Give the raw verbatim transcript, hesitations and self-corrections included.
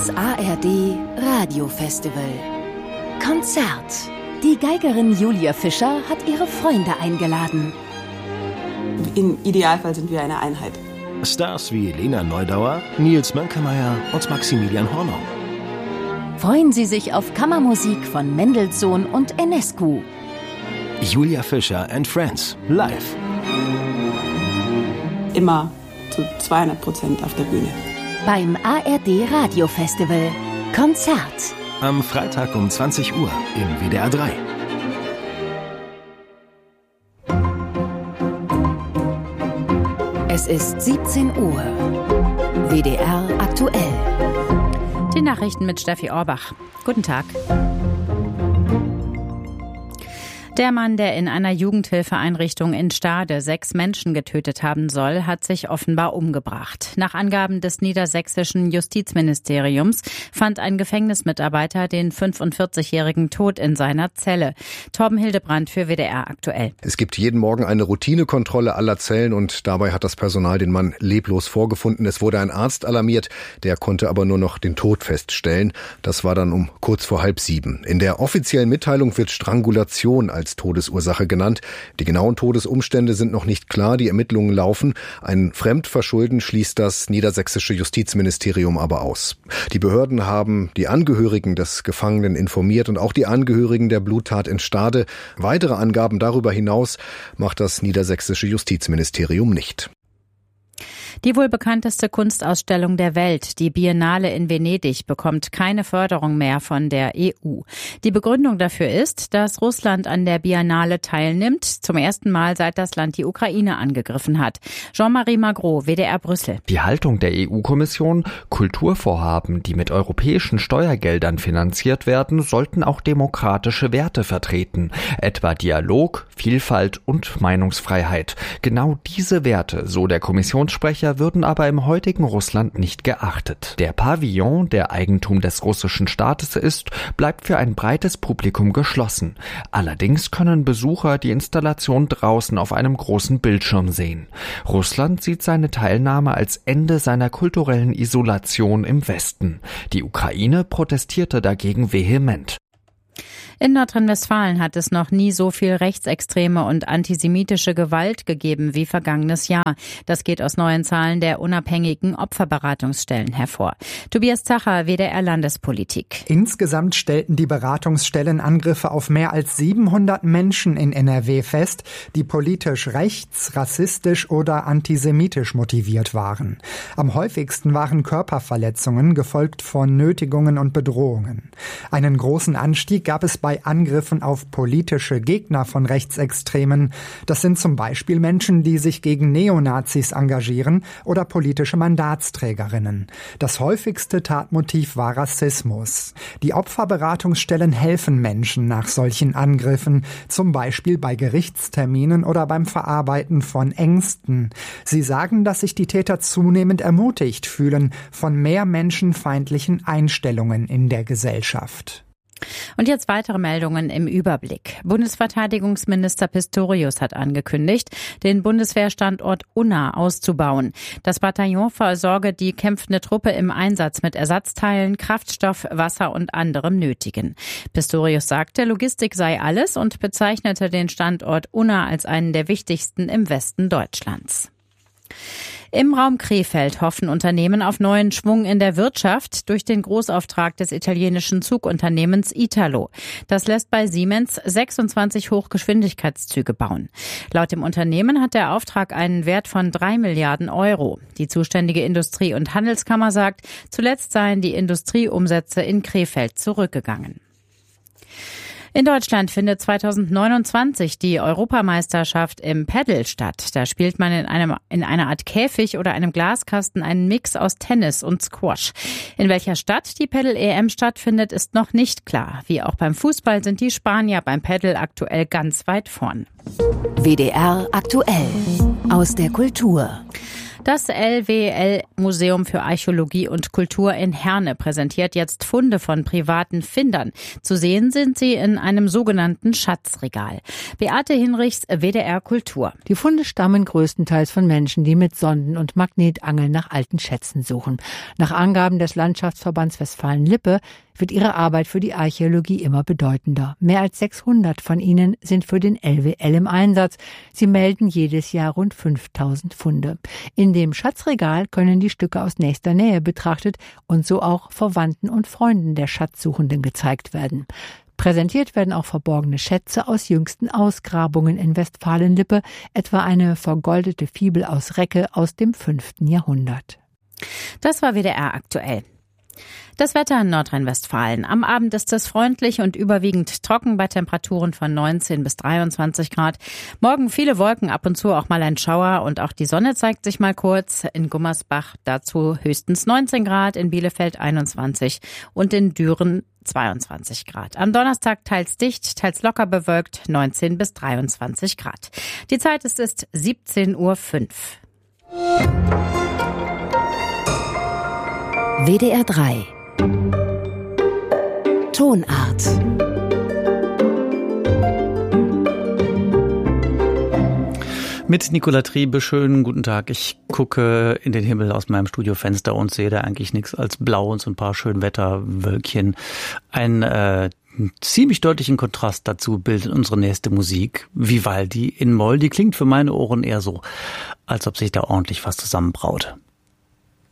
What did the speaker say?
Das A R D Radiofestival. Konzert. Die Geigerin Julia Fischer hat ihre Freunde eingeladen. Im Idealfall sind wir eine Einheit. Stars wie Lena Neudauer, Nils Mönkemeyer und Maximilian Hornung. Freuen Sie sich auf Kammermusik von Mendelssohn und Enescu. Julia Fischer and Friends, live. Immer zu zweihundert Prozent auf der Bühne. Beim A R D Radiofestival. Konzert. Am Freitag um zwanzig Uhr im W D R drei. Es ist siebzehn Uhr. W D R aktuell. Die Nachrichten mit Steffi Orbach. Guten Tag. Der Mann, der in einer Jugendhilfeeinrichtung in Stade sechs Menschen getötet haben soll, hat sich offenbar umgebracht. Nach Angaben des niedersächsischen Justizministeriums fand ein Gefängnismitarbeiter den fünfundvierzigjährigen tot in seiner Zelle. Torben Hildebrandt für W D R aktuell. Es gibt jeden Morgen eine Routinekontrolle aller Zellen und dabei hat das Personal den Mann leblos vorgefunden. Es wurde ein Arzt alarmiert, der konnte aber nur noch den Tod feststellen. Das war dann um kurz vor halb sieben. In der offiziellen Mitteilung wird Strangulation als als Todesursache genannt. Die genauen Todesumstände sind noch nicht klar, die Ermittlungen laufen. Ein Fremdverschulden schließt das niedersächsische Justizministerium aber aus. Die Behörden haben die Angehörigen des Gefangenen informiert und auch die Angehörigen der Bluttat in Stade. Weitere Angaben darüber hinaus macht das niedersächsische Justizministerium nicht. Die wohl bekannteste Kunstausstellung der Welt, die Biennale in Venedig, bekommt keine Förderung mehr von der E U. Die Begründung dafür ist, dass Russland an der Biennale teilnimmt, zum ersten Mal seit das Land die Ukraine angegriffen hat. Jean-Marie Magro, W D R Brüssel. Die Haltung der E U-Kommission: Kulturvorhaben, die mit europäischen Steuergeldern finanziert werden, sollten auch demokratische Werte vertreten, etwa Dialog, Vielfalt und Meinungsfreiheit. Genau diese Werte, so der Kommissionssprecher, würden aber im heutigen Russland nicht geachtet. Der Pavillon, der Eigentum des russischen Staates ist, bleibt für ein breites Publikum geschlossen. Allerdings können Besucher die Installation draußen auf einem großen Bildschirm sehen. Russland sieht seine Teilnahme als Ende seiner kulturellen Isolation im Westen. Die Ukraine protestierte dagegen vehement. In Nordrhein-Westfalen hat es noch nie so viel rechtsextreme und antisemitische Gewalt gegeben wie vergangenes Jahr. Das geht aus neuen Zahlen der unabhängigen Opferberatungsstellen hervor. Tobias Zacher, W D R Landespolitik. Insgesamt stellten die Beratungsstellen Angriffe auf mehr als siebenhundert Menschen in N R W fest, die politisch rechts, rassistisch oder antisemitisch motiviert waren. Am häufigsten waren Körperverletzungen, gefolgt von Nötigungen und Bedrohungen. Einen großen Anstieg gab es bei Angriffen auf politische Gegner von Rechtsextremen. Das sind zum Beispiel Menschen, die sich gegen Neonazis engagieren oder politische Mandatsträgerinnen. Das häufigste Tatmotiv war Rassismus. Die Opferberatungsstellen helfen Menschen nach solchen Angriffen, zum Beispiel bei Gerichtsterminen oder beim Verarbeiten von Ängsten. Sie sagen, dass sich die Täter zunehmend ermutigt fühlen von mehr menschenfeindlichen Einstellungen in der Gesellschaft. Und jetzt weitere Meldungen im Überblick. Bundesverteidigungsminister Pistorius hat angekündigt, den Bundeswehrstandort Unna auszubauen. Das Bataillon versorge die kämpfende Truppe im Einsatz mit Ersatzteilen, Kraftstoff, Wasser und anderem Nötigen. Pistorius sagte, Logistik sei alles und bezeichnete den Standort Unna als einen der wichtigsten im Westen Deutschlands. Im Raum Krefeld hoffen Unternehmen auf neuen Schwung in der Wirtschaft durch den Großauftrag des italienischen Zugunternehmens Italo. Das lässt bei Siemens sechsundzwanzig Hochgeschwindigkeitszüge bauen. Laut dem Unternehmen hat der Auftrag einen Wert von drei Milliarden Euro. Die zuständige Industrie- und Handelskammer sagt, zuletzt seien die Industrieumsätze in Krefeld zurückgegangen. In Deutschland findet zweitausendneunundzwanzig die Europameisterschaft im Paddel statt. Da spielt man in einem in einer Art Käfig oder einem Glaskasten einen Mix aus Tennis und Squash. In welcher Stadt die Paddel-E M stattfindet, ist noch nicht klar. Wie auch beim Fußball sind die Spanier beim Paddel aktuell ganz weit vorn. W D R aktuell aus der Kultur. Das L W L-Museum für Archäologie und Kultur in Herne präsentiert jetzt Funde von privaten Findern. Zu sehen sind sie in einem sogenannten Schatzregal. Beate Hinrichs, W D R Kultur. Die Funde stammen größtenteils von Menschen, die mit Sonden und Magnetangeln nach alten Schätzen suchen. Nach Angaben des Landschaftsverbands Westfalen-Lippe wird ihre Arbeit für die Archäologie immer bedeutender. Mehr als sechshundert von ihnen sind für den L W L im Einsatz. Sie melden jedes Jahr rund fünftausend Funde. In dem Schatzregal können die Stücke aus nächster Nähe betrachtet und so auch Verwandten und Freunden der Schatzsuchenden gezeigt werden. Präsentiert werden auch verborgene Schätze aus jüngsten Ausgrabungen in Westfalen-Lippe, etwa eine vergoldete Fibel aus Recke aus dem fünften Jahrhundert. Das war W D R aktuell. Das Wetter in Nordrhein-Westfalen. Am Abend ist es freundlich und überwiegend trocken bei Temperaturen von neunzehn bis dreiundzwanzig Grad. Morgen viele Wolken, ab und zu auch mal ein Schauer und auch die Sonne zeigt sich mal kurz. In Gummersbach dazu höchstens neunzehn Grad, in Bielefeld einundzwanzig und in Düren zweiundzwanzig Grad. Am Donnerstag teils dicht, teils locker bewölkt, neunzehn bis dreiundzwanzig Grad. Die Zeit ist, ist siebzehn Uhr fünf. W D R drei Tonart. Mit Nicola Triebe, schönen guten Tag. Ich gucke in den Himmel aus meinem Studiofenster und sehe da eigentlich nichts als Blau und so ein paar Schönwetterwölkchen. Ein äh, ziemlich deutlichen Kontrast dazu bildet unsere nächste Musik. Vivaldi in Moll, die klingt für meine Ohren eher so, als ob sich da ordentlich was zusammenbraut.